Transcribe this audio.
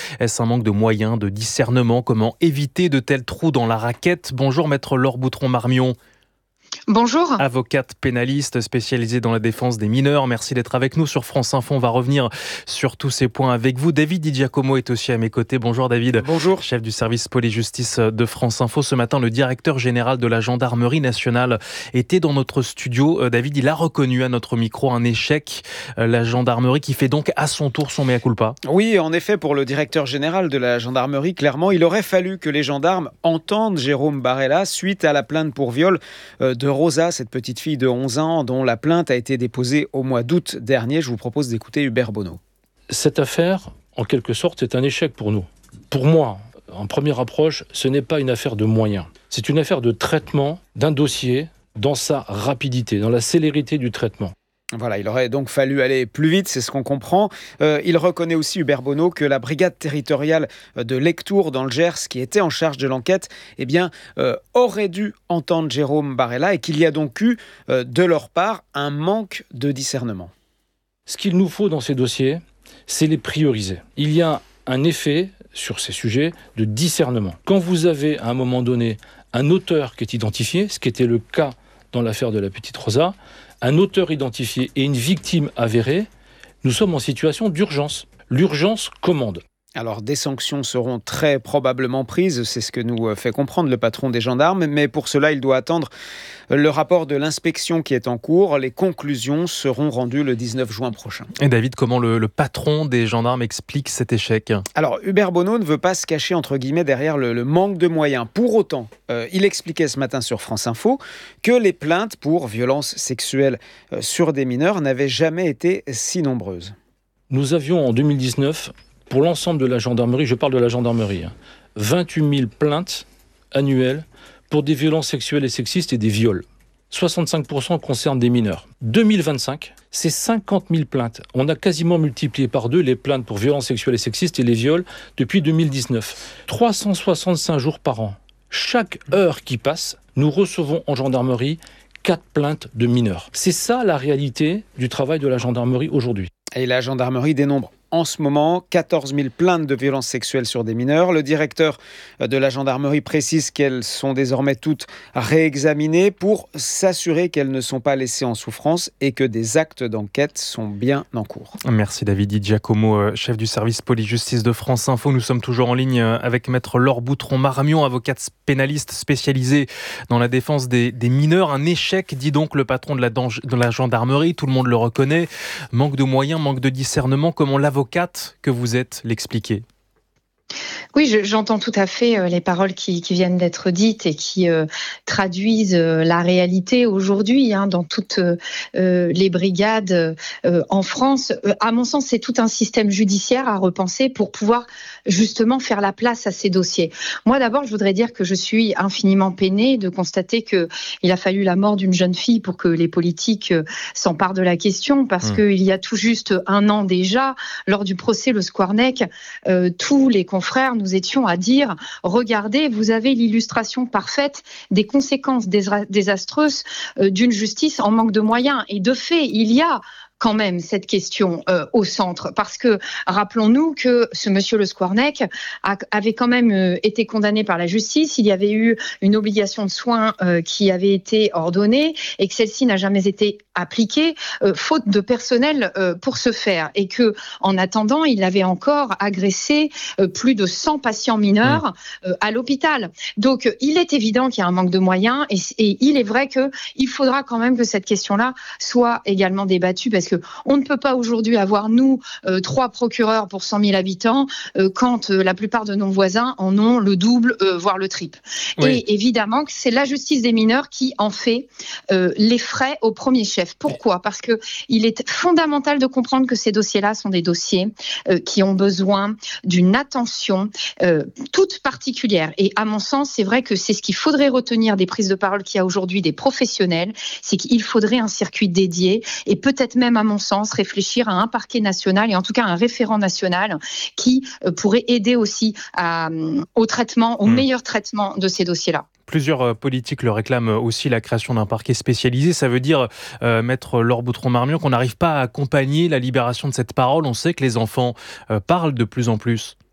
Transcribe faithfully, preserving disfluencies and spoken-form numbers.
Est-ce un manque de moyens, de discernement? Comment éviter de tels trous dans la raquette? Bonjour maître Laure Boutron-Marmion. Bonjour. Avocate pénaliste spécialisée dans la défense des mineurs. Merci d'être avec nous sur France Info. On va revenir sur tous ces points avec vous. David Di Giacomo est aussi à mes côtés. Bonjour David. Bonjour. Chef du service police-justice de France Info. Ce matin, le directeur général de la gendarmerie nationale était dans notre studio. David, il a reconnu à notre micro un échec. La gendarmerie qui fait donc à son tour son mea culpa. Oui, en effet, pour le directeur général de la gendarmerie, clairement, il aurait fallu que les gendarmes entendent Jérôme Barella suite à la plainte pour viol de Rosa, cette petite fille de onze ans dont la plainte a été déposée au mois d'août dernier. Je vous propose d'écouter Hubert Bonneau. Cette affaire, en quelque sorte, est un échec pour nous. Pour moi, en première approche, ce n'est pas une affaire de moyens. C'est une affaire de traitement d'un dossier dans sa rapidité, dans la célérité du traitement. Voilà, il aurait donc fallu aller plus vite, c'est ce qu'on comprend. Euh, il reconnaît aussi, Hubert Bonneau, que la brigade territoriale de Lectoure dans le Gers, qui était en charge de l'enquête, eh bien, euh, aurait dû entendre Jérôme Barella et qu'il y a donc eu, euh, de leur part, un manque de discernement. Ce qu'il nous faut dans ces dossiers, c'est les prioriser. Il y a un effet sur ces sujets de discernement. Quand vous avez, à un moment donné, un auteur qui est identifié, ce qui était le cas dans l'affaire de la petite Rosa, un auteur identifié et une victime avérée, nous sommes en situation d'urgence. L'urgence commande. Alors, des sanctions seront très probablement prises, c'est ce que nous fait comprendre le patron des gendarmes, mais pour cela, il doit attendre le rapport de l'inspection qui est en cours. Les conclusions seront rendues le dix-neuf juin prochain. Et David, comment le, le patron des gendarmes explique cet échec? Alors, Hubert Bonneau ne veut pas se cacher, entre guillemets, derrière le, le manque de moyens. Pour autant, euh, il expliquait ce matin sur France Info que les plaintes pour violences sexuelles euh, sur des mineurs n'avaient jamais été si nombreuses. Nous avions en deux mille dix-neuf... pour l'ensemble de la gendarmerie, je parle de la gendarmerie, vingt-huit mille plaintes annuelles pour des violences sexuelles et sexistes et des viols. soixante-cinq pour cent concernent des mineurs. deux mille vingt-cinq, c'est cinquante mille plaintes. On a quasiment multiplié par deux les plaintes pour violences sexuelles et sexistes et les viols depuis deux mille dix-neuf. trois cent soixante-cinq jours par an. Chaque heure qui passe, nous recevons en gendarmerie quatre plaintes de mineurs. C'est ça la réalité du travail de la gendarmerie aujourd'hui. Et la gendarmerie dénombre en ce moment quatorze mille plaintes de violences sexuelles sur des mineurs. Le directeur de la gendarmerie précise qu'elles sont désormais toutes réexaminées pour s'assurer qu'elles ne sont pas laissées en souffrance et que des actes d'enquête sont bien en cours. Merci David Di Giacomo, chef du service police-justice de France Info. Nous sommes toujours en ligne avec maître Laure Boutron-Marmion, avocate pénaliste spécialisée dans la défense des, des mineurs. Un échec, dit donc le patron de la, de la gendarmerie, tout le monde le reconnaît. Manque de moyens, manque de discernement, comment l'avocate que vous êtes l'expliquer? Oui, je, j'entends tout à fait euh, les paroles qui, qui viennent d'être dites et qui euh, traduisent euh, la réalité aujourd'hui hein, dans toutes euh, les brigades euh, en France. Euh, à mon sens, c'est tout un système judiciaire à repenser pour pouvoir justement faire la place à ces dossiers. Moi, d'abord, je voudrais dire que je suis infiniment peinée de constater que il a fallu la mort d'une jeune fille pour que les politiques euh, s'emparent de la question, parce mmh. qu'il y a tout juste un an déjà, lors du procès Le Squarnec, euh, tous les confrères nous étions à dire « Regardez, vous avez l'illustration parfaite des conséquences désastreuses d'une justice en manque de moyens. » Et de fait, il y a quand même cette question euh, au centre, parce que rappelons-nous que ce monsieur Le Squarnec a, avait quand même euh, été condamné par la justice. Il y avait eu une obligation de soins euh, qui avait été ordonnée et que celle-ci n'a jamais été appliquée euh, faute de personnel euh, pour ce faire, et que en attendant il avait encore agressé euh, plus de cent patients mineurs euh, à l'hôpital. Donc il est évident qu'il y a un manque de moyens, et, et il est vrai que il faudra quand même que cette question-là soit également débattue, parce que on ne peut pas aujourd'hui avoir, nous, euh, trois procureurs pour cent mille habitants, euh, quand euh, la plupart de nos voisins en ont le double, euh, voire le triple. Oui. Et évidemment que c'est la justice des mineurs qui en fait euh, les frais au premier chef. Pourquoi ? Parce que il est fondamental de comprendre que ces dossiers-là sont des dossiers euh, qui ont besoin d'une attention euh, toute particulière. Et à mon sens, c'est vrai que c'est ce qu'il faudrait retenir des prises de parole qu'il y a aujourd'hui des professionnels, c'est qu'il faudrait un circuit dédié, et peut-être même à mon sens réfléchir à un parquet national, et en tout cas un référent national qui euh, pourrait aider aussi à, au traitement, au mmh. meilleur traitement de ces dossiers-là. Plusieurs politiques le réclament aussi, la création d'un parquet spécialisé. Ça veut dire, euh, maître Laure Boutron-Marmion, qu'on n'arrive pas à accompagner la libération de cette parole. On sait que les enfants euh, parlent de plus en plus.